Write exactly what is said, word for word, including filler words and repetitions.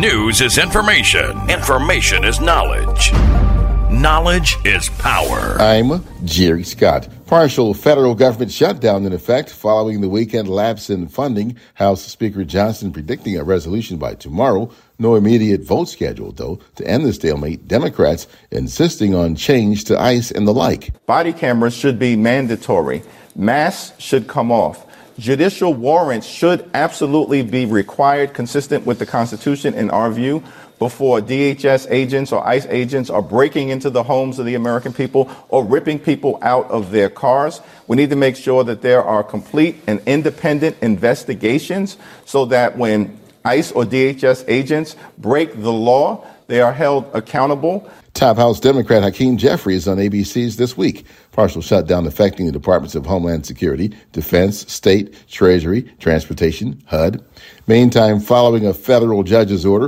News is information. Information is knowledge. Knowledge is power. I'm Jerry Scott. Partial federal government shutdown in effect following the weekend lapse in funding. House Speaker Johnson predicting a resolution by tomorrow. No immediate vote scheduled, though, to end the stalemate. Democrats insisting on change to ICE and the like. Body cameras should be mandatory. Masks should come off. Judicial warrants should absolutely be required, consistent with the Constitution, in our view, before D H S agents or ICE agents are breaking into the homes of the American people or ripping people out of their cars. We need to make sure that there are complete and independent investigations so that when ICE or D H S agents break the law, they are held accountable. Top House Democrat Hakeem Jeffries on A B C's This Week. Partial shutdown affecting the Departments of Homeland Security, Defense, State, Treasury, Transportation, H U D. Meantime, following a federal judge's order